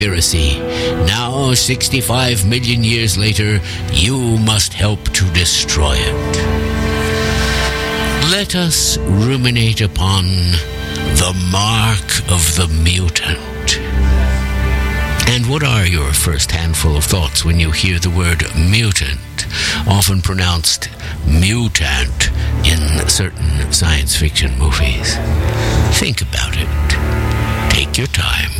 conspiracy. Now, 65 million years later, you must help to destroy it. Let us ruminate upon the mark of the mutant. And what are your first handful of thoughts when you hear the word mutant, often pronounced mutant in certain science fiction movies? Think about it. Take your time.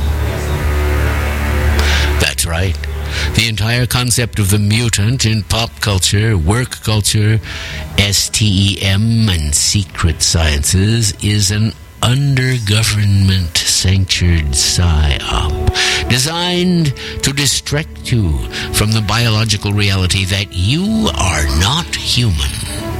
That's right. The entire concept of the mutant in pop culture, work culture, STEM, and secret sciences is an under-government sanctured psyop designed to distract you from the biological reality that you are not human.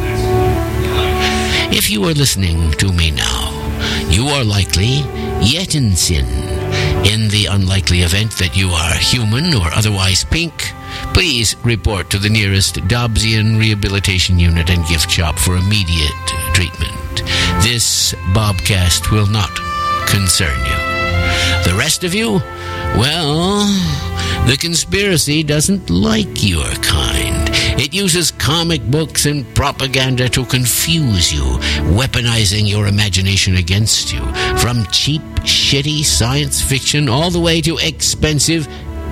If you are listening to me now, you are likely yet in sin. In the unlikely event that you are human or otherwise pink, please report to the nearest Dobbsian Rehabilitation Unit and gift shop for immediate treatment. This Bobcast will not concern you. The rest of you, well, the conspiracy doesn't like your kind. It uses comic books and propaganda to confuse you, weaponizing your imagination against you. From cheap, shitty science fiction all the way to expensive,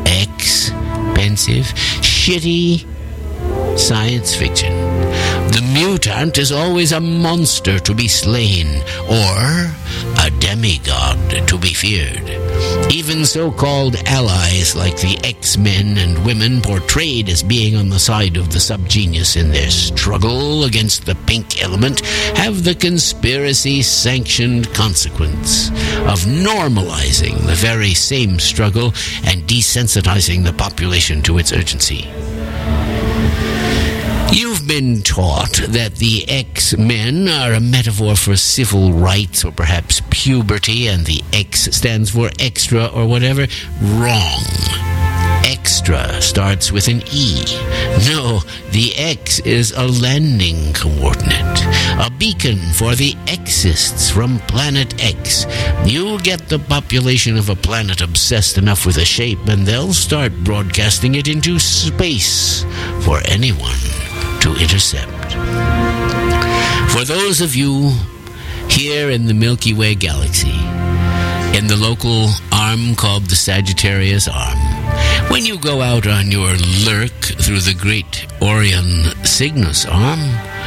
shitty science fiction. The mutant is always a monster to be slain, or a demigod to be feared. Even so-called allies like the X-Men and women portrayed as being on the side of the subgenius in their struggle against the pink element have the conspiracy-sanctioned consequence of normalizing the very same struggle and desensitizing the population to its urgency. You've been taught that the X-Men are a metaphor for civil rights or perhaps puberty, and the X stands for extra or whatever. Wrong. Extra starts with an E. No, the X is a landing coordinate, a beacon for the Xists from Planet X. You get the population of a planet obsessed enough with a shape, and they'll start broadcasting it into space for anyone to intercept. For those of you here in the Milky Way galaxy, in the local arm called the Sagittarius Arm, when you go out on your lurk through the great Orion Cygnus Arm,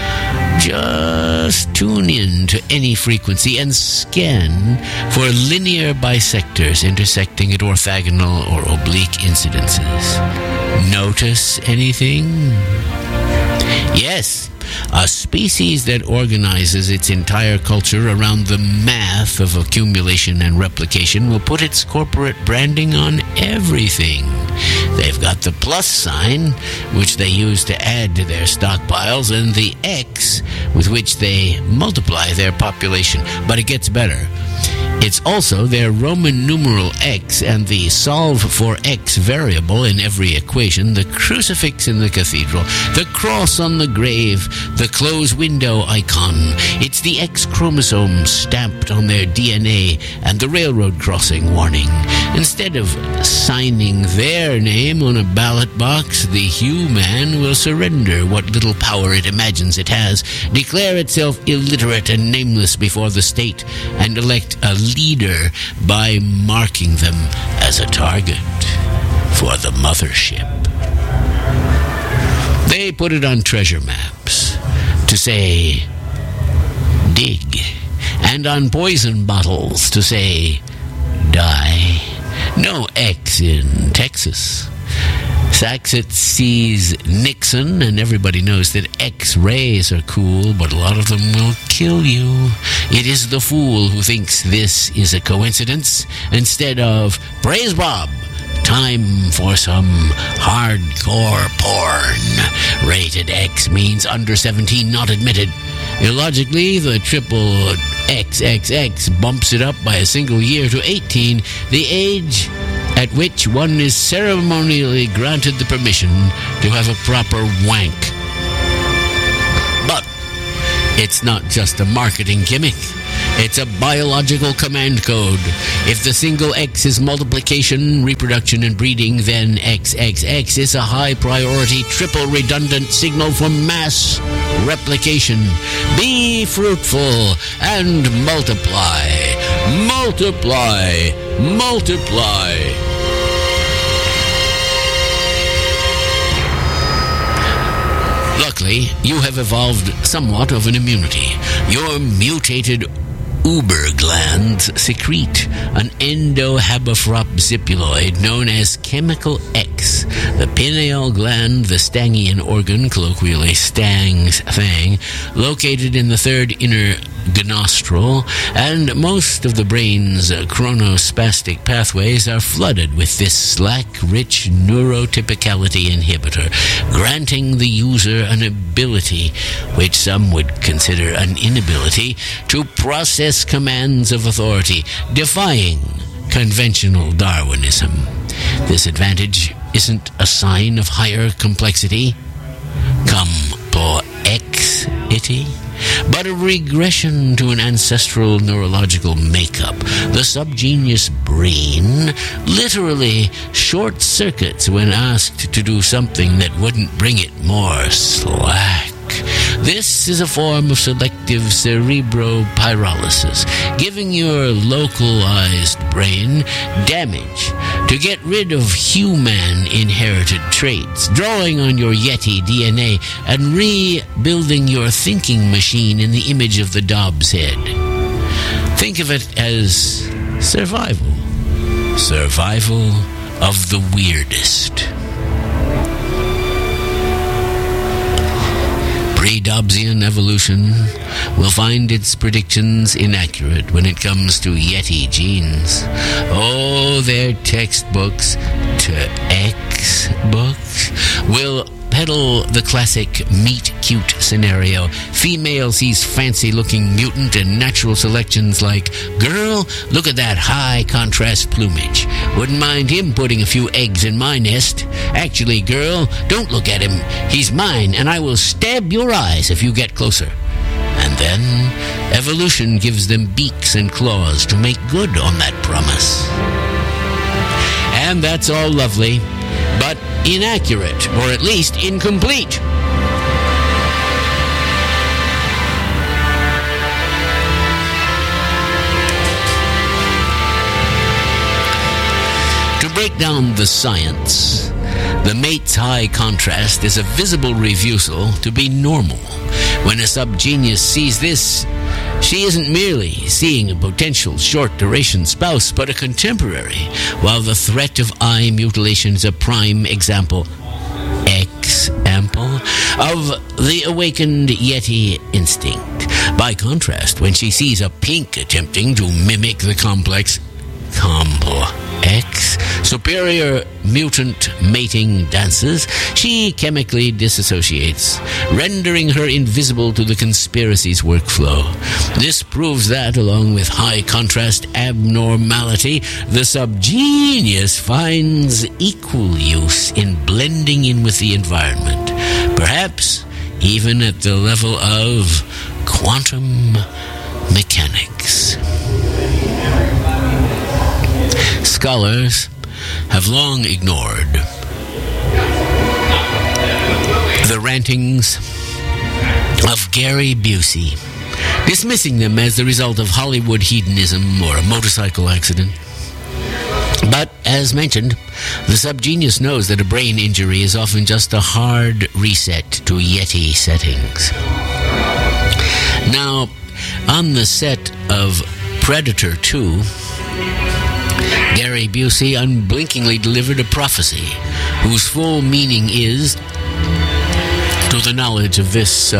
just tune in to any frequency and scan for linear bisectors intersecting at orthogonal or oblique incidences. Notice anything? Yes, a species that organizes its entire culture around the math of accumulation and replication will put its corporate branding on everything. They've got the plus sign, which they use to add to their stockpiles, and the X, with which they multiply their population. But it gets better. It's also their Roman numeral X and the solve for X variable in every equation, the crucifix in the cathedral, the cross on the grave, the closed window icon. It's the X chromosome stamped on their DNA and the railroad crossing warning. Instead of signing their name on a ballot box, the human will surrender what little power it imagines it has, declare itself illiterate and nameless before the state, and elect a leader by marking them as a target for the mothership. They put it on treasure maps to say, dig, and on poison bottles to say, die. No X in Texas. Saxit sees Nixon, and everybody knows that X-rays are cool, but a lot of them will kill you. It is the fool who thinks this is a coincidence instead of, praise Bob, time for some hardcore porn. Rated X means under 17, not admitted. Illogically, the triple XXX bumps it up by a single year to 18, the age at which one is ceremonially granted the permission to have a proper wank. But it's not just a marketing gimmick. It's a biological command code. If the single X is multiplication, reproduction, and breeding, then XXX is a high priority, triple redundant signal for mass replication. Be fruitful and multiply. Multiply. Multiply. Luckily, you have evolved somewhat of an immunity. Your mutated Uber glands secrete an endohabofrobzippuloid known as chemical X. The pineal gland, the Stangian organ, colloquially Stang's fang, located in the third inner nostril, and most of the brain's chronospastic pathways are flooded with this slack-rich neurotypicality inhibitor, granting the user an ability, which some would consider an inability, to process commands of authority, defying conventional Darwinism. This advantage isn't a sign of higher complexity, complexity, but a regression to an ancestral neurological makeup. The subgenius brain literally short-circuits when asked to do something that wouldn't bring it more slack. This is a form of selective cerebropyrolysis, giving your localized brain damage to get rid of human inherited traits, drawing on your Yeti DNA and rebuilding your thinking machine in the image of the Dobbs head. Think of it as survival. Survival of the weirdest. Pre-Dobbsian evolution will find its predictions inaccurate when it comes to Yeti genes. Oh, their textbooks to X-books will peddle the classic meet-cute scenario. Female sees fancy-looking mutant and natural selections like, girl, look at that high-contrast plumage. Wouldn't mind him putting a few eggs in my nest. Actually, girl, don't look at him. He's mine, and I will stab your eyes if you get closer. And then, evolution gives them beaks and claws to make good on that promise. And that's all lovely, but inaccurate, or at least incomplete. To break down the science, the mate's high contrast is a visible refusal to be normal. When a subgenius sees this, she isn't merely seeing a potential short-duration spouse, but a contemporary, while the threat of eye mutilation is a prime example of the awakened Yeti instinct. By contrast, when she sees a pink attempting to mimic the complex superior mutant mating dances, she chemically disassociates, rendering her invisible to the conspiracy's workflow. This proves that, along with high contrast abnormality, the subgenius finds equal use in blending in with the environment, perhaps even at the level of quantum mechanics. Scholars have long ignored the rantings of Gary Busey, dismissing them as the result of Hollywood hedonism or a motorcycle accident. But, as mentioned, the subgenius knows that a brain injury is often just a hard reset to Yeti settings. Now, on the set of Predator 2, Gary Busey unblinkingly delivered a prophecy whose full meaning is, to the knowledge of this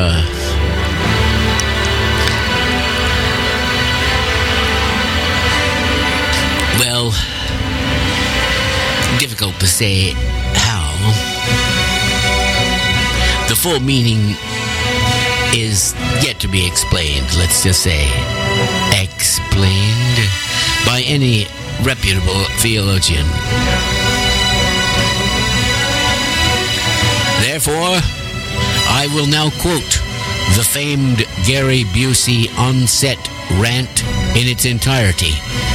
difficult to say how. The full meaning is yet to be explained, let's just say explained, by any reputable theologian. Therefore, I will now quote the famed Gary Busey on-set rant in its entirety.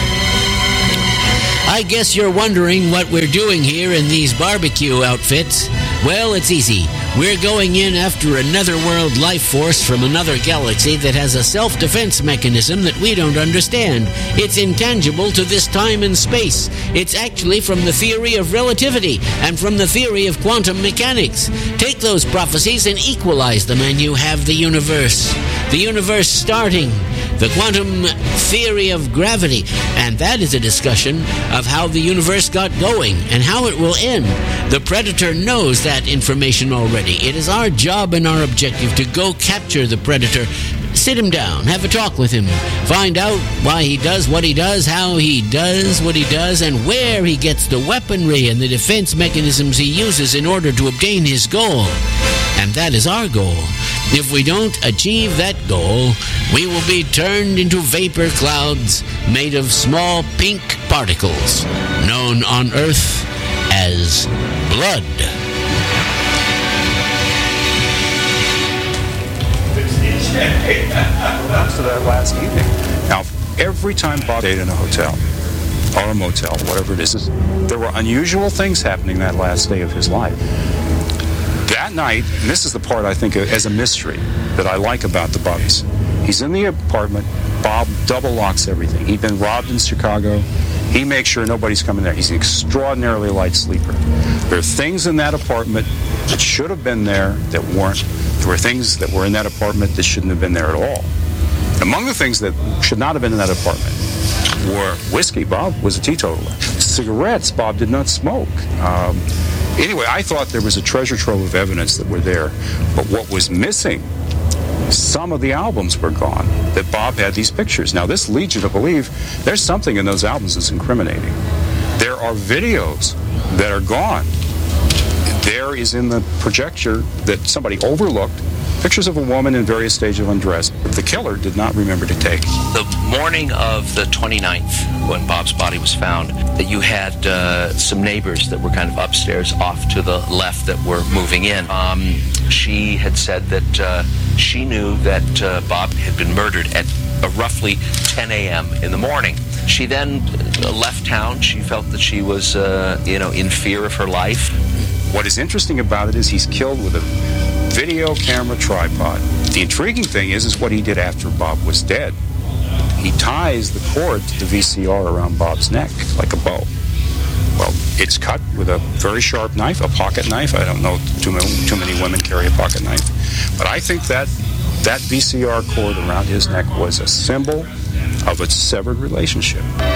I guess you're wondering what we're doing here in these barbecue outfits. Well, it's easy. We're going in after another world life force from another galaxy that has a self-defense mechanism that we don't understand. It's intangible to this time and space. It's actually from the theory of relativity and from the theory of quantum mechanics. Take those prophecies and equalize them and you have the universe. The universe starting. The quantum theory of gravity. And that is a discussion of how the universe got going and how it will end. The Predator knows that information already. It is our job and our objective to go capture the Predator, sit him down, have a talk with him, find out why he does what he does, how he does what he does, and where he gets the weaponry and the defense mechanisms he uses in order to obtain his goal. And that is our goal. If we don't achieve that goal, we will be turned into vapor clouds made of small pink particles, known on Earth as blood. To that last evening. Now, every time Bob stayed in a hotel or a motel, whatever it is, there were unusual things happening that last day of his life. That night, and this is the part I think as a mystery that I like about the Bubbies. He's in the apartment. Bob double locks everything. He'd been robbed in Chicago. He makes sure nobody's coming there. He's an extraordinarily light sleeper. There are things in that apartment that should have been there that weren't. There were things that were in that apartment that shouldn't have been there at all. Among the things that should not have been in that apartment were whiskey. Bob was a teetotaler. Cigarettes. Bob did not smoke. Anyway, I thought there was a treasure trove of evidence that were there. But what was missing, some of the albums were gone, that Bob had these pictures. Now, this leads you to believe there's something in those albums that's incriminating. There are videos that are gone. There is in the projector that somebody overlooked pictures of a woman in various stages of undress. The killer did not remember to take. The morning of the 29th, when Bob's body was found, that you had some neighbors that were kind of upstairs off to the left that were moving in. She had said that she knew that Bob had been murdered at roughly 10 a.m. in the morning. She then left town. She felt that she was, in fear of her life. What is interesting about it is he's killed with a video camera tripod. The intriguing thing is what he did after Bob was dead. He ties the cord to the VCR around Bob's neck like a bow. Well, it's cut with a very sharp knife, a pocket knife. I don't know too many women carry a pocket knife. But I think that VCR cord around his neck was a symbol of a severed relationship.